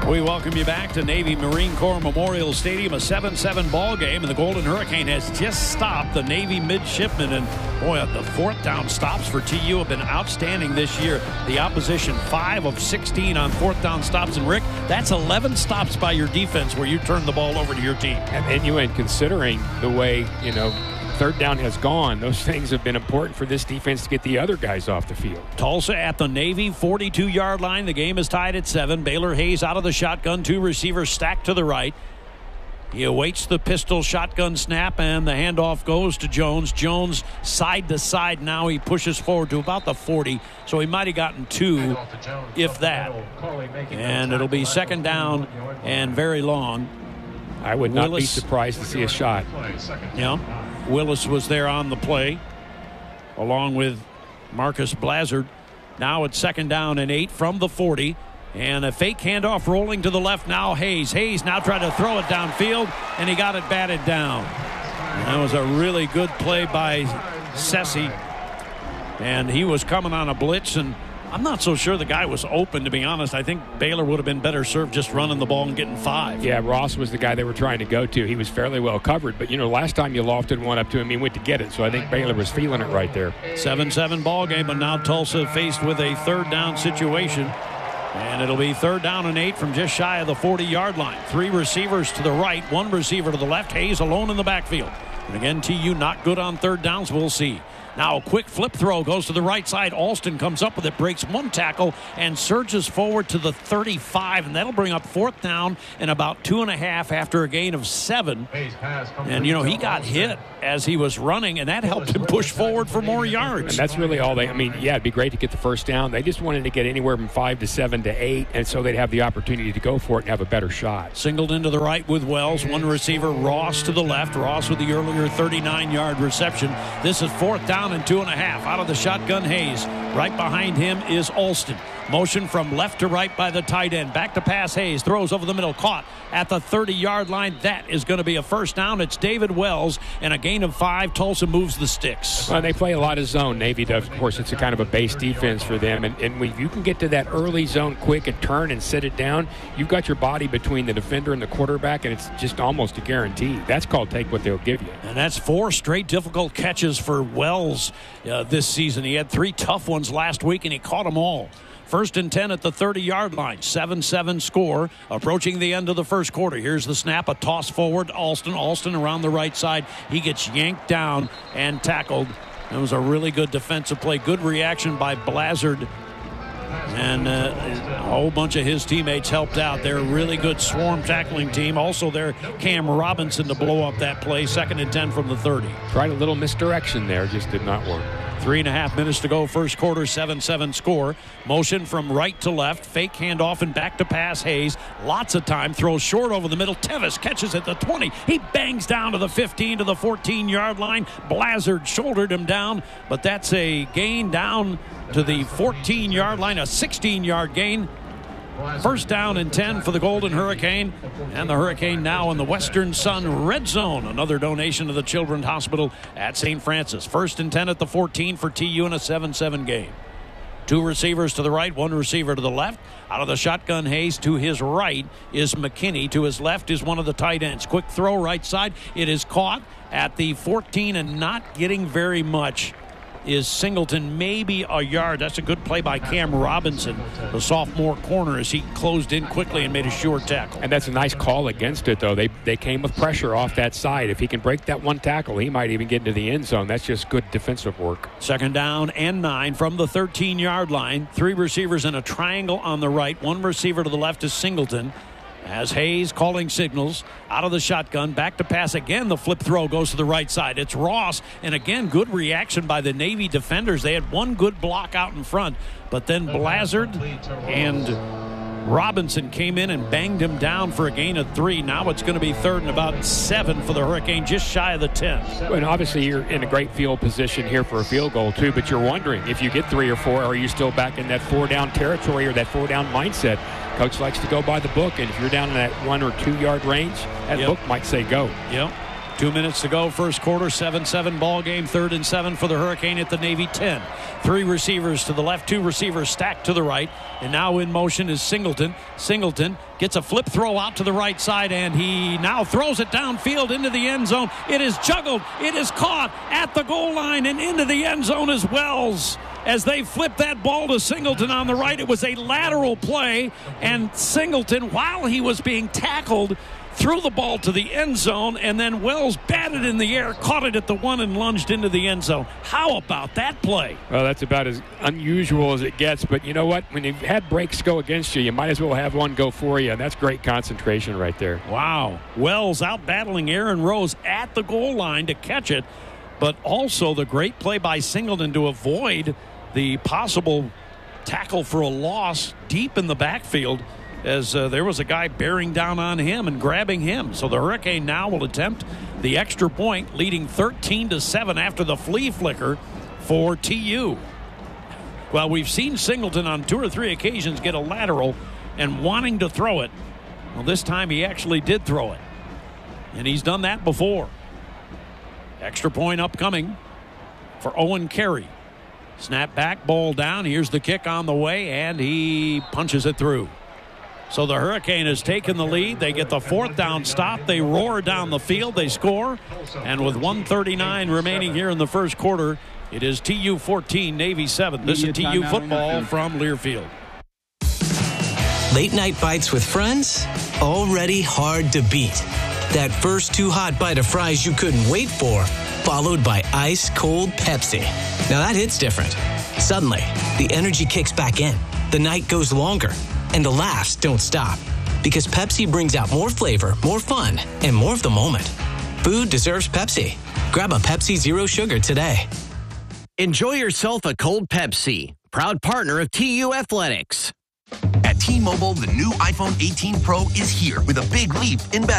We welcome you back to Navy Marine Corps Memorial Stadium, a 7-7 ball game, and the Golden Hurricane has just stopped the Navy midshipmen. And boy, the fourth down stops for TU have been outstanding this year. The opposition 5 of 16 on fourth down stops. And Rick, that's 11 stops by your defense where you turn the ball over to your team. And you ain't considering the way, third down has gone. Those things have been important for this defense to get the other guys off the field. Tulsa at the Navy 42-yard line. The game is tied at 7. Baylor Hayes out of the shotgun. 2 receivers stacked to the right. He awaits the pistol shotgun snap, and the handoff goes to Jones. Jones side to side now. He pushes forward to about the 40, so he might have gotten 2, if that. And it'll be second down and very long. I would not be surprised to see a shot. Yeah. Willis was there on the play, along with Marcus Blazard. Now it's second down and 8 from the 40. And a fake handoff rolling to the left now. Hayes now trying to throw it downfield, and he got it batted down. And that was a really good play by Sessi. And he was coming on a blitz, and I'm not so sure the guy was open, to be honest. I think Baylor would have been better served just running the ball and getting 5. Yeah, Ross was the guy they were trying to go to. He was fairly well covered. But, last time you lofted one up to him, he went to get it. So I think Baylor was feeling it right there. 7-7 ball game, but now Tulsa faced with a third down situation. And it'll be third down and 8 from just shy of the 40-yard line. 3 receivers to the right, 1 receiver to the left. Hayes alone in the backfield. And again, TU not good on third downs. We'll see. Now a quick flip throw goes to the right side. Alston comes up with it, breaks 1 tackle, and surges forward to the 35. And that'll bring up fourth down and about 2.5 after a gain of 7. And, he got hit as he was running, and that helped him push forward for more yards. And that's really all it'd be great to get the first down. They just wanted to get anywhere from 5 to 7 to 8, and so they'd have the opportunity to go for it and have a better shot. Singleton to the right with Wells. 1 receiver, Ross to the left. Ross with the earlier 39-yard reception. This is fourth down and 2.5. Out of the shotgun, Hayes. Right behind him is Alston. Motion from left to right by the tight end. Back to pass. Hayes throws over the middle. Caught at the 30-yard line. That is going to be a first down. It's David Wells, and a gain of 5. Tulsa moves the sticks. They play a lot of zone. Navy does. Of course, it's a kind of a base defense for them. And when you can get to that early zone quick and turn and set it down, you've got your body between the defender and the quarterback, and it's just almost a guarantee. That's called take what they'll give you. And that's 4 straight difficult catches for Wells this season. He had 3 tough ones last week, and he caught them all. First and 10 at the 30-yard line. 7-7 score. Approaching the end of the first quarter. Here's the snap. A toss forward. Alston around the right side. He gets yanked down and tackled. It was a really good defensive play. Good reaction by Blazard. And a whole bunch of his teammates helped out. They're a really good swarm tackling team. Also, they're Cam Robinson to blow up that play. Second and 10 from the 30. Tried a little misdirection there. Just did not work. 3.5 minutes to go. First quarter, 7-7 score. Motion from right to left. Fake handoff and back to pass. Hayes. Lots of time. Throws short over the middle. Tevis catches at the 20. He bangs down to the 15 to the 14-yard line. Blazard shouldered him down, but that's a gain down to the 14-yard line. A 16-yard gain. First down and 10 for the Golden Hurricane. And the Hurricane now in the Western Sun red zone. Another donation to the Children's Hospital at St. Francis. First and 10 at the 14 for TU in a 7-7 game. 2 receivers to the right, 1 receiver to the left. Out of the shotgun, Hayes. To his right is McKinney. To his left is one of the tight ends. Quick throw right side. It is caught at the 14 and not getting very much is Singleton, maybe a yard. That's a good play by Cam Robinson, the sophomore corner, as he closed in quickly and made a sure tackle. And that's a nice call against it, though. They came with pressure off that side. If he can break that 1 tackle, he might even get into the end zone. That's just good defensive work. Second down and 9 from the 13-yard line. 3 receivers in a triangle on the right. 1 receiver to the left is Singleton. As Hayes calling signals out of the shotgun, back to pass again. The flip throw goes to the right side. It's Ross, and again, good reaction by the Navy defenders. They had 1 good block out in front, but then Blazard and Robinson came in and banged him down for a gain of 3. Now it's going to be third and about 7 for the Hurricane, just shy of the 10. And obviously you're in a great field position here for a field goal too, but you're wondering if you get 3 or 4, are you still back in that 4-down territory or that 4-down mindset? Coach likes to go by the book, and if you're down in that 1 or 2 yard range, that book might say go. Yep. 2 minutes to go, first quarter, 7-7 ball game, 3rd and 7 for the Hurricane at the Navy 10. 3 receivers to the left, 2 receivers stacked to the right, and now in motion is Singleton. Singleton gets a flip throw out to the right side, and he now throws it downfield into the end zone. It is juggled, it is caught at the goal line, and into the end zone as Wells. As they flip that ball to Singleton on the right, it was a lateral play, and Singleton, while he was being tackled, threw the ball to the end zone, and then Wells batted in the air, caught it at the 1, and lunged into the end zone. How about that play? Well, that's about as unusual as it gets, but you know what? When you've had breaks go against you, you might as well have one go for you, and that's great concentration right there. Wow. Wells out battling Aaron Rose at the goal line to catch it, but also the great play by Singleton to avoid the possible tackle for a loss deep in the backfield, as there was a guy bearing down on him and grabbing him. So the Hurricane now will attempt the extra point, leading 13-7 after the flea flicker for TU. Well, we've seen Singleton on 2 or 3 occasions get a lateral and wanting to throw it. Well, this time he actually did throw it, and he's done that before. Extra point upcoming for Owen Carey. Snap back, ball down. Here's the kick on the way, and he punches it through. So the Hurricane has taken the lead. They get the 4th down stop. They roar down the field. They score. And with 1:39 remaining here in the first quarter, it is TU 14, Navy 7. This is TU football from Learfield. Late night bites with friends, already hard to beat. That first too hot bite of fries you couldn't wait for, followed by ice cold Pepsi. Now that hits different. Suddenly, the energy kicks back in. The night goes longer. And the laughs don't stop, because Pepsi brings out more flavor, more fun, and more of the moment. Food deserves Pepsi. Grab a Pepsi Zero Sugar today. Enjoy yourself a cold Pepsi, proud partner of TU Athletics. At T-Mobile, the new iPhone 18 Pro is here with a big leap in battery.